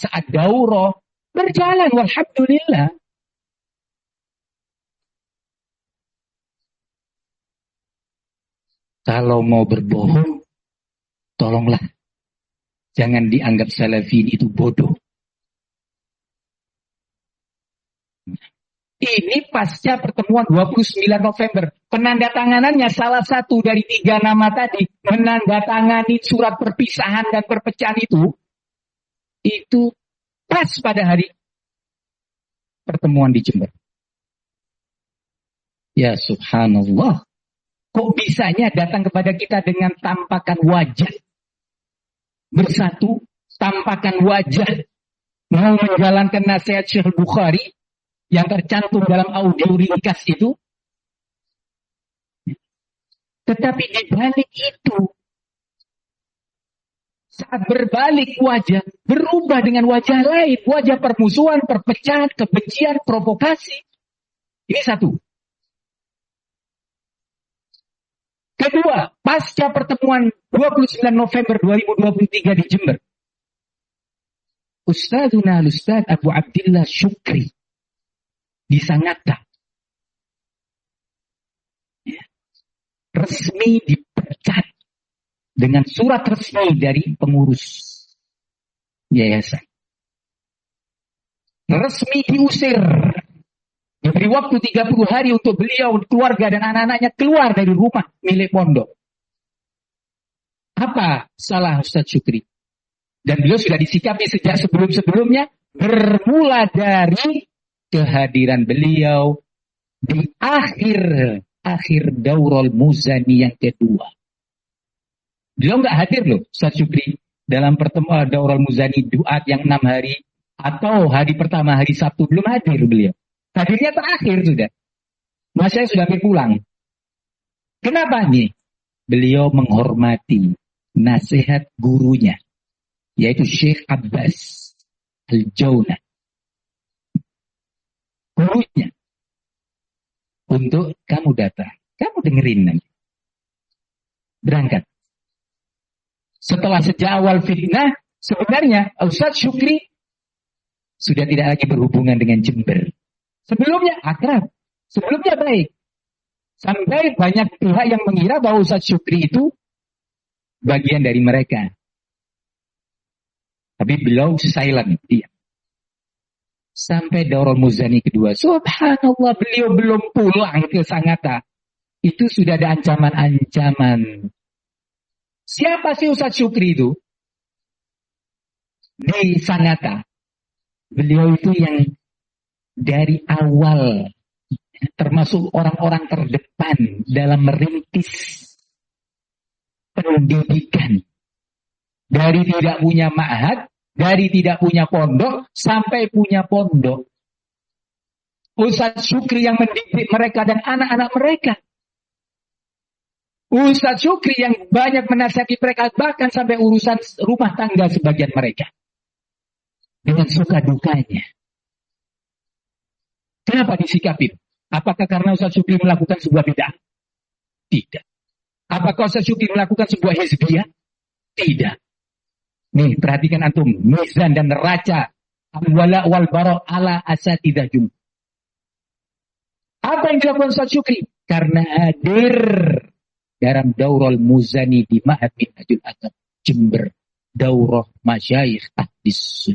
saat daurah, berjalan, walhamdulillah. Kalau mau berbohong, tolonglah. Jangan dianggap salafin itu bodoh. Ini pasca pertemuan 29 November. Penandatanganannya salah satu dari 3 nama tadi. Menandatangani surat perpisahan dan perpecahan itu pas pada hari pertemuan di Jember. Ya subhanallah. Kok bisanya datang kepada kita dengan tampakan wajah bersatu, tampakan wajah mau menjalankan nasihat Syekh Bukhari yang tercantum dalam audio ringkas itu. Tetapi di balik itu, saat berbalik wajah, berubah dengan wajah lain, wajah permusuhan, perpecahan, kebencian, provokasi. Ini satu. Kedua, pasca pertemuan 29 November 2023 di Jember, Ustadzuna Al-Ustadz Abu Abdillah Syukri di Sangatta resmi dipecat dengan surat resmi dari pengurus yayasan. Resmi diusir. Diberi waktu 30 hari untuk beliau, keluarga dan anak-anaknya keluar dari rumah milik pondok. Apa salah Ustadz Syukri? Dan beliau sudah disikapi sejak sebelum-sebelumnya, bermula dari kehadiran beliau di akhir Daurul Muzani yang kedua. Beliau nggak hadir loh, Ustadz Syukri, dalam pertemuan Daurul Muzani Duat yang 6 hari atau hari pertama hari Sabtu, belum hadir beliau. Hadirnya terakhir sudah. Mas saya sudah hampir pulang. Kenapa nih? Beliau menghormati nasihat gurunya, yaitu Syekh Abbas Al-Jaunah. Gurunya. Untuk kamu datang. Kamu dengerin nanti. Berangkat. Setelah sejak awal fitnah, sebenarnya Ustadz Syukri sudah tidak lagi berhubungan dengan Jember. Sebelumnya akrab, sebelumnya baik. Sampai banyak pihak yang mengira bahwa Ustadz Syukri itu bagian dari mereka. Tapi beliau silent, dia. Sampai Daurul Muzani kedua, subhanallah, beliau belum pulang ke Sangatta. Itu sudah ada ancaman-ancaman. Siapa sih Ustadz Syukri itu? Di Sangatta. Beliau itu yang dari awal termasuk orang-orang terdepan dalam merintis pendidikan. Dari tidak punya ma'had, dari tidak punya pondok, sampai punya pondok. Ustadz Syukri yang mendidik mereka dan anak-anak mereka. Ustadz Syukri yang banyak menasihati mereka, bahkan sampai urusan rumah tangga sebagian mereka. Dengan suka dukanya. Kenapa disikapi? Apakah karena Ustadz Syukri melakukan sebuah bid'ah? Tidak. Apakah Ustadz Syukri melakukan sebuah hizbiyah? Tidak. Nih, perhatikan antum. Mizan dan neraca. Al-wala wal-bara' ala asatidzah jumhur. Apa yang dilakukan Ustadz Syukri? Karena hadir dalam Daurul Muzani di Ma'had Minhajul Adab Jember. Daurah Masyayikh Ahdis Sunnah.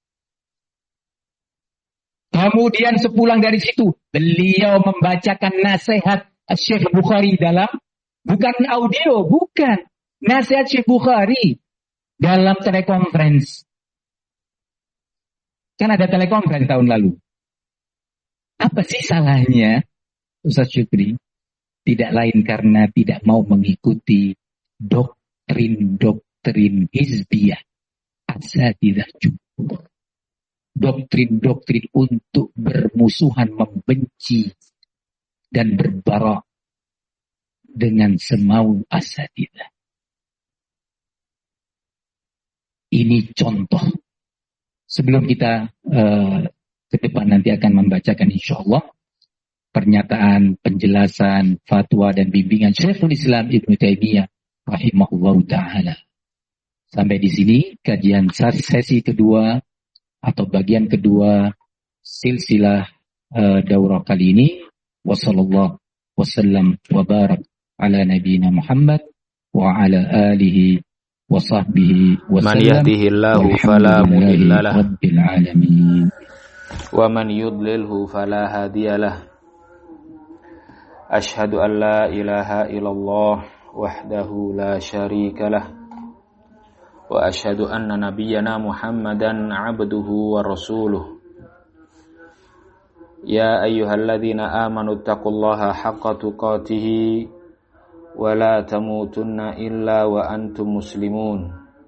Kemudian sepulang dari situ, beliau membacakan nasihat Syekh Bukhari dalam, bukan audio, bukan. Nasihat Syekh Bukhari dalam telekonferensi. Kan ada telekonferensi tahun lalu. Apa sih salahnya Ustadz Syukri? Tidak lain karena tidak mau mengikuti doktrin-doktrin hizbiyah. Asatidzah jumhur. Doktrin-doktrin untuk bermusuhan, membenci, dan berbarak dengan semau asatidzah. Ini contoh. Sebelum kita ke depan nanti akan membacakan insyaallah pernyataan, penjelasan, fatwa dan bimbingan Syekhul Islam Ibnu Taimiyah rahimahullahu taala. Sampai di sini kajian sesi kedua atau bagian kedua silsilah daurah kali ini. Wassallallahu wasallam wa barak ala nabiyyina Muhammad wa ala alihi wa sahbihi wa sallam. Man yahdihillahu fala mudilla lahu rabbil alamin. Wa man yudlilhu fala hadiyalah. Ashhadu an la ilaha illallah wahdahu la syarika lah. Wa ashhadu anna nabiyyana Muhammadan abduhu wa rasuluh. Ya ayyuhalladzina amanu taqullaha haqqa tuqatih wa la tamutunna illa wa antum muslimun.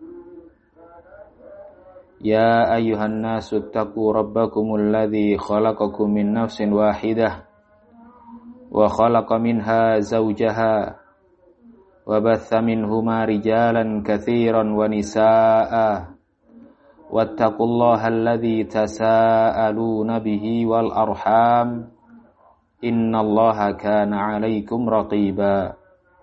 Ya ayyuhan nasu taqu rabbakumul ladzi khalaqakum min nafsin wahidah wa khalaqa minha zawjaha wa batha minhuma rijalan katsiran wa nisaa'a wattaqullaha alladzi tasaaluna bihi wal arham innallaha kana 'alaikum raqiba.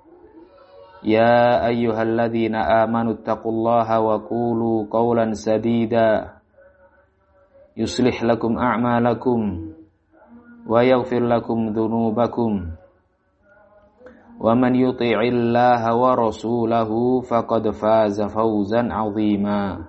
Ya ayyuhalladzina amanu taqullaha wa qulu qawlan sadida yuslih lakum a'malakum wa yaghfir lakum dhunubakum wa man yuti'illaha wa rasulahu faqad faza fawzan 'azima.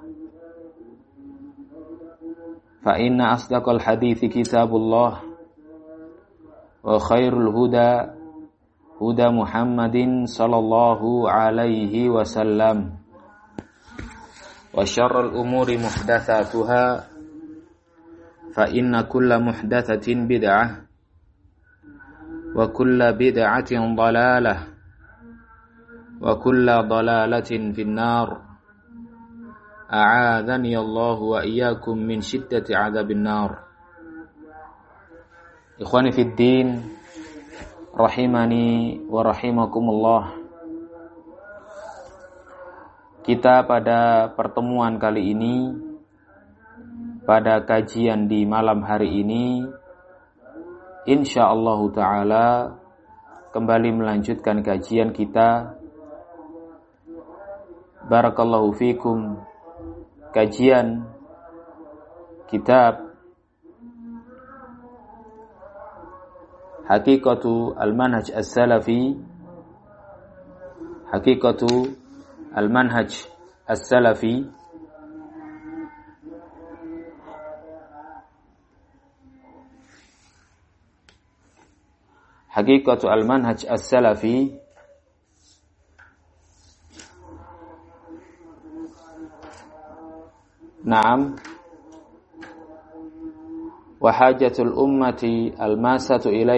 Fa inna asdaqal hadithi kitabullah wa khairul huda huda Muhammadin sallallahu alaihi wasallam wa syarrul umuri muhdatsatuha fa inna kulla muhdatsatin bid'ah wa kulla bid'atin dhalalah wa kulla dhalalatin finnar. A'adzani Allah wa iyyakum min syiddati 'adzabin nar. Ikhwani fid din, rahimani wa rahimakumullah. Kita pada pertemuan kali ini, pada kajian di malam hari ini, insyaallah ta'ala kembali melanjutkan kajian kita. Barakallahu fikum. Kajian kitab Haqiqatu al-Manhaj as-Salafi, Haqiqatu al-Manhaj as-Salafi, Haqiqatu al-Manhaj as-Salafi. Naam. Wa hajatul ummati al-masatu ilaihi